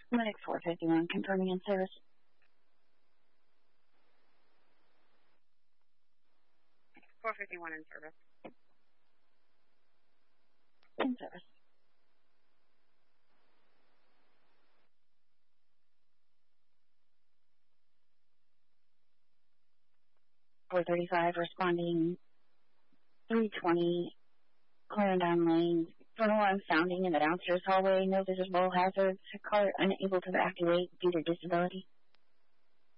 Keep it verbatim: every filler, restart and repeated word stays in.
Medic four fifty-one, confirming in service. four fifty-one in service. In service. four thirty-five, responding three twenty, Clarendon Lane. From one sounding in the downstairs hallway, no visible hazards. Caller unable to evacuate due to disability.